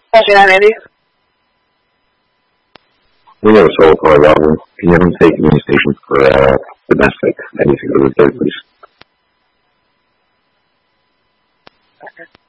Station 980. We have a solo call robbery. Can you have them take communication for domestic? I need to go to the third, please. Okay.